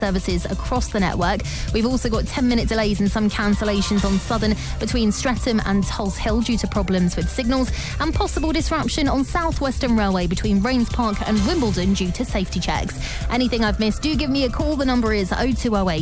services across the network. We've also got 10-minute delays and some cancellations on Southern between Streatham and Tulse Hill due to problems with signals, and possible disruption on South Western Railway between Rains Park and Wimbledon due to safety checks. Anything I've missed, do give me a call. The number is 0208